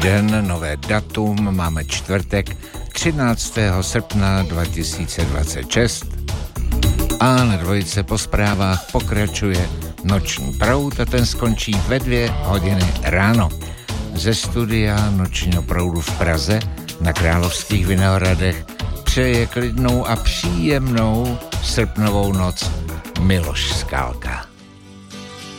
den, nové datum, máme čtvrtek 13. srpna 2026 a na dvojice po zprávách pokračuje noční proud a ten skončí ve 2:00 ráno. Ze studia nočního proudu v Praze na Královských Vinohradech přeje klidnou a příjemnou srpnovou noc Miloš Skálka.